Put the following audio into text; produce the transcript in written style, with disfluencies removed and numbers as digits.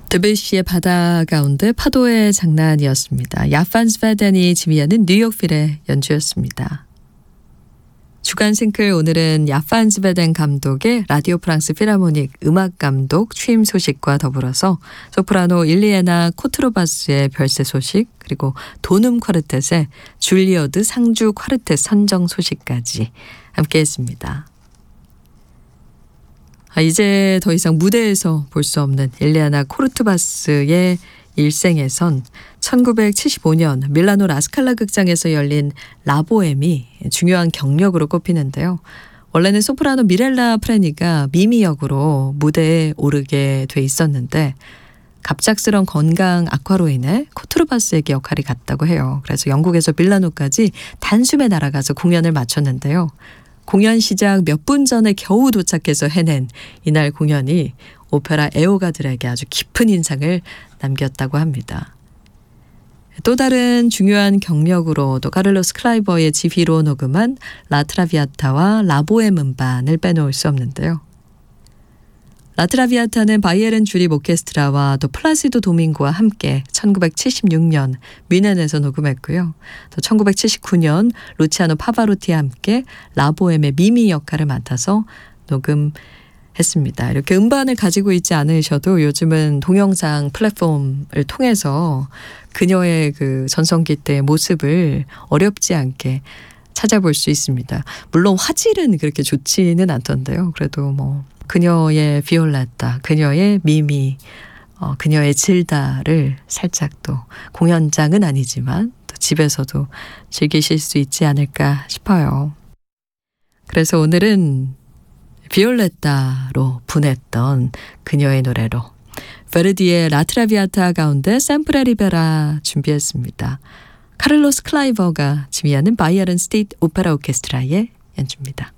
드뷔시의 바다 가운데 파도의 장난이었습니다. 야판 스베덴이 지휘하는 뉴욕필의 연주였습니다. 주간 싱클 오늘은 야판 스베덴 감독의 라디오 프랑스 필하모닉 음악 감독 취임 소식과 더불어서 소프라노 일리에나 코트로바스의 별세 소식, 그리고 도눔 콰르텟의 줄리어드 상주 콰르텟 선정 소식까지 함께했습니다. 이제 더 이상 무대에서 볼 수 없는 일리아나 코르트바스의 일생에선 1975년 밀라노 라스칼라 극장에서 열린 라보엠이 중요한 경력으로 꼽히는데요. 원래는 소프라노 미렐라 프레니가 미미 역으로 무대에 오르게 돼 있었는데 갑작스런 건강 악화로 인해 코트르바스에게 역할이 갔다고 해요. 그래서 영국에서 밀라노까지 단숨에 날아가서 공연을 마쳤는데요. 공연 시작 몇 분 전에 겨우 도착해서 해낸 이날 공연이 오페라 애호가들에게 아주 깊은 인상을 남겼다고 합니다. 또 다른 중요한 경력으로 또 카를로스 클라이버의 지휘로 녹음한 라트라비아타와 라보엠 음반을 빼놓을 수 없는데요. 라트라비아타는 바이에른 주립 오케스트라와 또 플라시도 도밍고와 함께 1976년 뮌헨에서 녹음했고요. 또 1979년 루치아노 파바로티와 함께 라보엠의 미미 역할을 맡아서 녹음했습니다. 이렇게 음반을 가지고 있지 않으셔도 요즘은 동영상 플랫폼을 통해서 그녀의 그 전성기 때의 모습을 어렵지 않게 찾아볼 수 있습니다. 물론 화질은 그렇게 좋지는 않던데요. 그래도 뭐 그녀의 비올레타, 그녀의 미미, 그녀의 질다를 살짝 또 공연장은 아니지만 또 집에서도 즐기실 수 있지 않을까 싶어요. 그래서 오늘은 비올레타로 분했던 그녀의 노래로 베르디의 라트라비아타 가운데 샘프레 리베라 준비했습니다. 카를로스 클라이버가 지휘하는 바이에른 스테이트 오페라 오케스트라의 연주입니다.